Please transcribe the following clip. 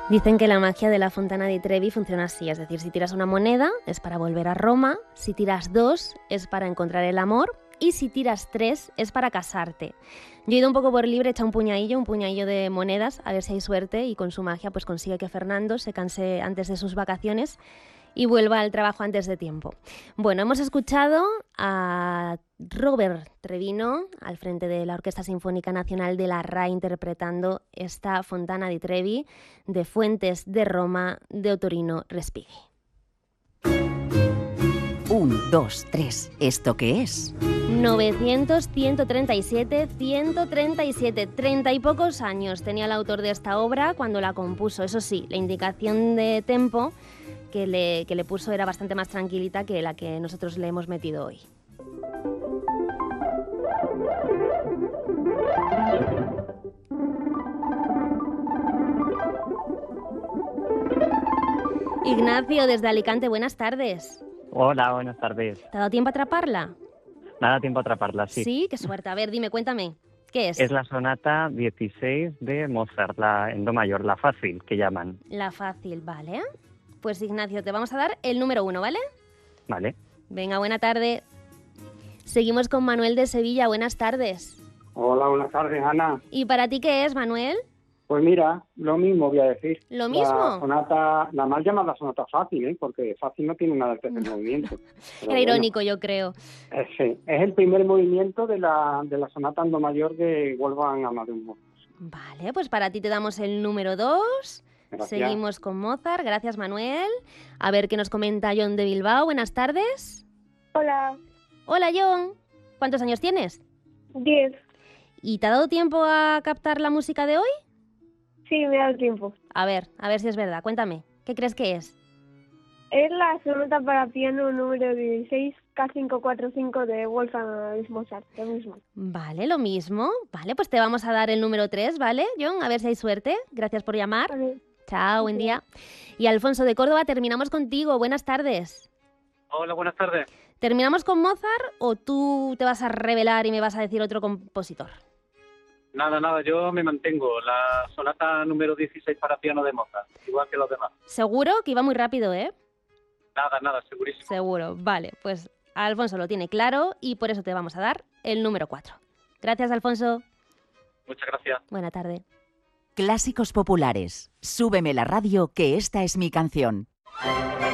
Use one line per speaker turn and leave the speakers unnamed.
Dicen que la magia de la Fontana di Trevi funciona así, es decir, si tiras una moneda es para volver a Roma, si tiras 2 es para encontrar el amor y si tiras 3 es para casarte. Yo he ido un poco por libre, he echado un puñadillo de monedas, a ver si hay suerte y con su magia pues consigue que Fernando se canse antes de sus vacaciones y vuelva al trabajo antes de tiempo. Bueno, hemos escuchado a Robert Trevino al frente de la Orquesta Sinfónica Nacional de la RAI interpretando esta Fontana di Trevi de Fuentes de Roma de Ottorino Respighi.
1, 2, 3. ¿Esto qué es?
900, 137, 137. 30 y pocos años tenía el autor de esta obra cuando la compuso. Eso sí, la indicación de tempo que le puso era bastante más tranquilita que la que nosotros le hemos metido hoy. Ignacio, desde Alicante, buenas tardes.
Hola, buenas tardes.
¿Te ha dado tiempo a atraparla?
Me ha dado tiempo a atraparla, sí.
Sí, qué suerte. A ver, dime, cuéntame, ¿qué es?
Es la sonata 16 de Mozart, la en do mayor, la fácil, que llaman.
La fácil, vale. Pues Ignacio, te vamos a dar el número 1, ¿vale?
Vale.
Venga, buena tarde. Seguimos con Manuel de Sevilla, buenas tardes.
Hola, buenas tardes, Ana.
¿Y para ti qué es, Manuel?
Pues mira, lo mismo voy a decir.
¿Lo mismo?
La sonata, la mal llamada sonata fácil, ¿eh? Porque fácil no tiene nada de tercer movimiento. Pero
Era irónico, yo creo.
Sí, es el primer movimiento de la sonata en do mayor de Wolfgang Amadeus Mozart.
Vale, pues para ti te damos el número 2.
Gracias.
Seguimos con Mozart. Gracias, Manuel. A ver qué nos comenta John de Bilbao. Buenas tardes.
Hola.
Hola, John. ¿Cuántos años tienes?
10.
¿Y te ha dado tiempo a captar la música de hoy?
Sí, me da el tiempo.
A ver si es verdad. Cuéntame, ¿qué crees que es?
Es la sonata para piano número 16, K545 de Wolfgang Amadeus Mozart, lo mismo.
Vale, lo mismo. Vale, pues te vamos a dar el número 3, ¿vale, John? A ver si hay suerte. Gracias por llamar.
Vale.
Chao, buen día. Y Alfonso de Córdoba, terminamos contigo. Buenas tardes.
Hola, buenas tardes.
¿Terminamos con Mozart o tú te vas a revelar y me vas a decir otro compositor?
Nada, yo me mantengo. La sonata número 16 para piano de Mozart, igual que los demás.
Seguro que iba muy rápido, ¿eh?
Nada, segurísimo.
Seguro. Vale, pues Alfonso lo tiene claro y por eso te vamos a dar el número 4. Gracias, Alfonso.
Muchas gracias.
Buena tarde.
Clásicos populares. Súbeme la radio, que esta es mi canción.